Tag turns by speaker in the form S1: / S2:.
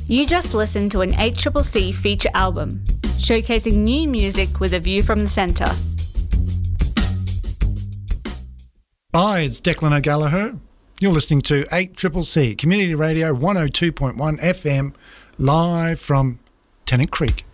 S1: You just listened to an ACCC feature album, showcasing new music with a view from the centre.
S2: Hi, it's Declan O'Gallagher. You're listening to 8CCC, Community Radio 102.1 FM, live from Tennant Creek.